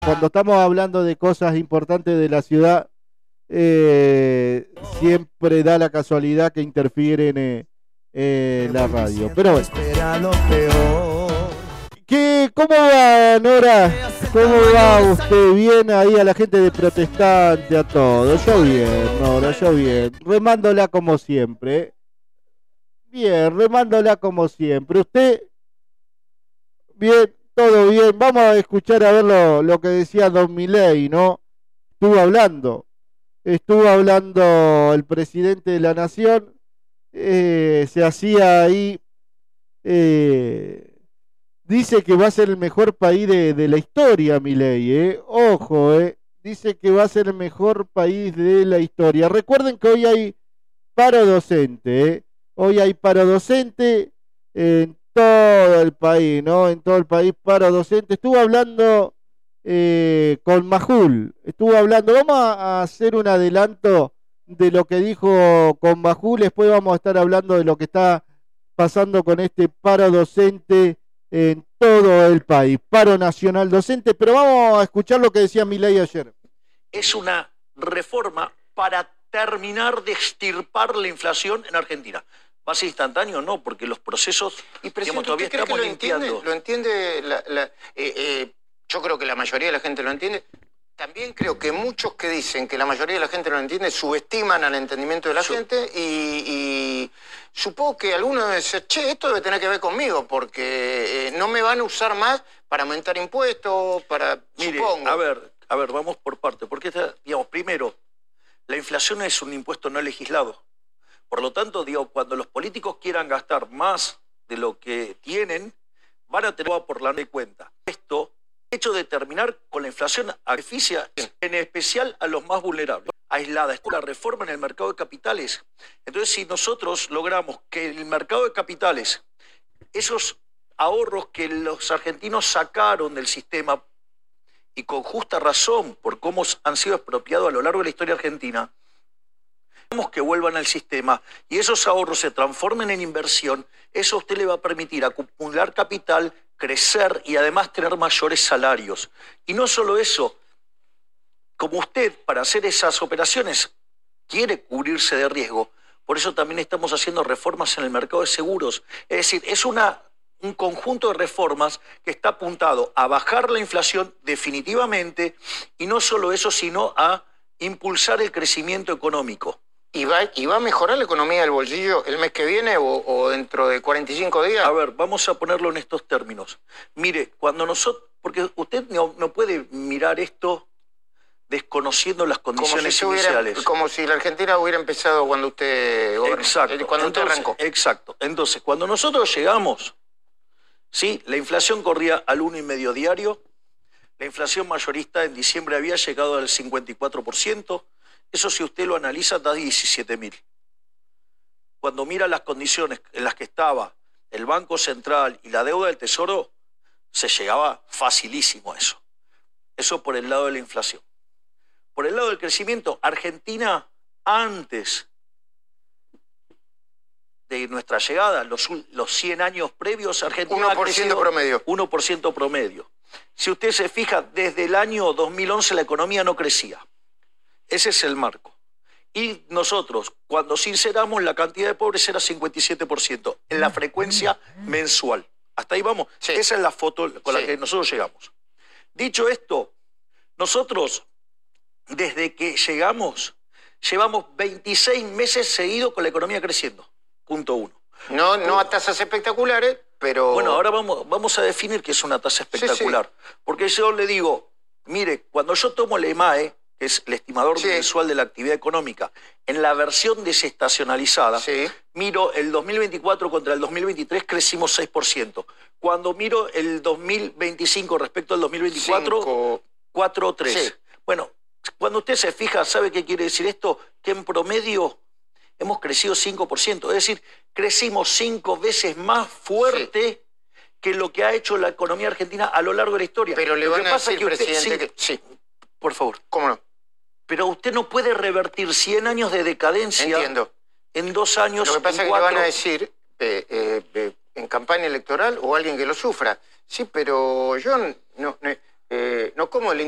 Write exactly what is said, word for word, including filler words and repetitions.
cuando estamos hablando de cosas importantes de la ciudad, eh, siempre da la casualidad que interfieren en eh, la radio. Pero bueno. ¿Qué, ¿Cómo va, Nora? ¿Cómo va usted? ¿Bien ahí a la gente de Protestante, a todos? Yo bien, Nora, yo bien. Remándola como siempre. Bien, remándola como siempre. ¿Usted? Bien, todo bien. Vamos a escuchar a ver lo, lo que decía Don Milei, ¿no? Estuvo hablando. Estuvo hablando el presidente de la Nación. Eh, se hacía ahí... Eh, Dice que va a ser el mejor país de, de la historia, Milei, ¿eh? Ojo, ¿eh? Dice que va a ser el mejor país de la historia. Recuerden que hoy hay paro docente, ¿eh? Hoy hay paro docente en todo el país, ¿no? En todo el país paro docente. Estuvo hablando eh, con Majul, estuvo hablando. Vamos a hacer un adelanto de lo que dijo con Majul. Después vamos a estar hablando de lo que está pasando con este paro docente en todo el país, paro nacional docente, pero vamos a escuchar lo que decía Milei ayer. Es una reforma para terminar de extirpar la inflación en Argentina. ¿Va a ser instantáneo? No, porque los procesos, y digamos, todavía ¿usted estamos cree que lo limpiando. Entiende, lo entiende, la, la, eh, eh, yo creo que la mayoría de la gente lo entiende. También creo que muchos que dicen que la mayoría de la gente no lo entiende subestiman al entendimiento de la sí. gente y, y supongo que algunos deben decir, che, esto debe tener que ver conmigo porque eh, no me van a usar más para aumentar impuestos, para... Mire, supongo. a ver, a ver, vamos por parte. Porque, esta, digamos, primero, la inflación es un impuesto no legislado. Por lo tanto, digo, cuando los políticos quieran gastar más de lo que tienen, van a tener por la de cuenta. Esto... hecho de terminar con la inflación beneficia en especial a los más vulnerables. Aislada está la reforma en el mercado de capitales. Entonces, si nosotros logramos que el mercado de capitales, esos ahorros que los argentinos sacaron del sistema, y con justa razón por cómo han sido expropiados a lo largo de la historia argentina, que vuelvan al sistema y esos ahorros se transformen en inversión, eso a usted le va a permitir acumular capital, crecer y además tener mayores salarios. Y no solo eso, como usted para hacer esas operaciones quiere cubrirse de riesgo, por eso también estamos haciendo reformas en el mercado de seguros. Es decir, es una, un conjunto de reformas que está apuntado a bajar la inflación definitivamente y no solo eso, sino a impulsar el crecimiento económico. ¿Y va, ¿Y va a mejorar la economía del bolsillo el mes que viene o, o dentro de cuarenta y cinco días? A ver, vamos a ponerlo en estos términos. Mire, cuando nosotros... Porque usted no, no puede mirar esto desconociendo las condiciones como si iniciales. Hubiera, como si la Argentina hubiera empezado cuando usted gobernó, exacto. Cuando Entonces, usted arrancó. Exacto. Entonces, cuando nosotros llegamos, ¿sí? La inflación corría al uno coma cinco diario. La inflación mayorista en diciembre había llegado al cincuenta y cuatro por ciento. Eso, si usted lo analiza, da diecisiete mil. Cuando mira las condiciones en las que estaba el Banco Central y la deuda del Tesoro, se llegaba facilísimo a eso. Eso por el lado de la inflación. Por el lado del crecimiento, Argentina, antes de nuestra llegada, los, los cien años previos, Argentina uno por ciento promedio. uno por ciento promedio. Si usted se fija, desde el año dos mil once la economía no crecía. Ese es el marco. Y nosotros, cuando sinceramos, la cantidad de pobres era cincuenta y siete por ciento en la frecuencia mensual. Hasta ahí vamos. Sí. Esa es la foto con sí. la que nosotros llegamos. Dicho esto, nosotros, desde que llegamos, llevamos veintiséis meses seguidos con la economía creciendo. Punto uno. No, no a tasas espectaculares, pero... Bueno, ahora vamos, vamos a definir qué es una tasa espectacular. Sí, sí. Porque yo le digo, mire, cuando yo tomo el EMAE, que es el estimador sí. mensual de la actividad económica, en la versión desestacionalizada, sí. miro el dos mil veinticuatro contra el dos mil veintitrés, crecimos seis por ciento. Cuando miro el dos mil veinticinco respecto al dos mil veinticuatro, cuatro coma tres. Sí. Bueno, cuando usted se fija, ¿sabe qué quiere decir esto? Que en promedio hemos crecido cinco por ciento. Es decir, crecimos cinco veces más fuerte sí. que lo que ha hecho la economía argentina a lo largo de la historia. Pero le lo van que a pasa decir, es que usted, presidente, sí, que... Sí. Por favor. ¿Cómo no? Pero usted no puede revertir cien años de decadencia Entiendo. en dos años. Lo que pasa es que cuatro... le van a decir eh, eh, eh, en campaña electoral o alguien que lo sufra. Sí, pero yo no, no, eh, no como el